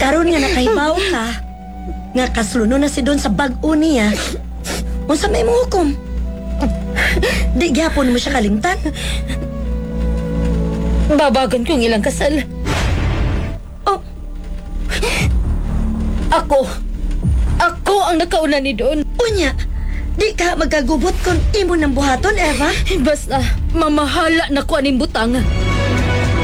Karon nga nakahibaw ka, nga kasluno na si Don sa bag-o niya. Unsa may mong hukom? Di gyapon mo siya kalimtan. Babagan ko ang ilang kasal. Oh, Ako ang nakauna ni Don. unya, di ka magkagubot kung imo ng buhaton, Eva? Basta, mamahala na ko aning butang.